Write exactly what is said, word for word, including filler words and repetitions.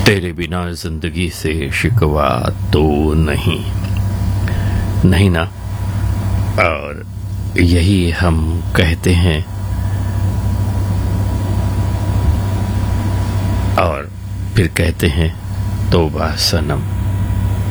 तेरे बिना जिंदगी से शिकवा तो नहीं, नहीं ना। और यही हम कहते हैं और फिर कहते हैं तौबा सनम।